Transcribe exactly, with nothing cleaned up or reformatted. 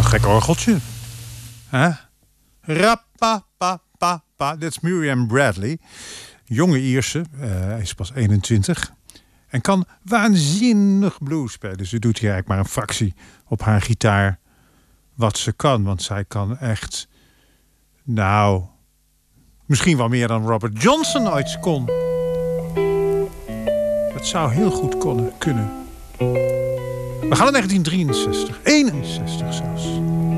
gek orgeltje. Hè? Rappa-pa-pa-pa. Dit is Miriam Bradley. Jonge Ierse. Uh, hij is pas eenentwintig. En kan waanzinnig blues spelen. Ze doet hier eigenlijk maar een fractie op haar gitaar wat ze kan. Want zij kan echt... Nou... Misschien wel meer dan Robert Johnson ooit kon. Dat zou heel goed konnen, kunnen. We gaan naar negentien drieënzestig. eenenzestig zelfs.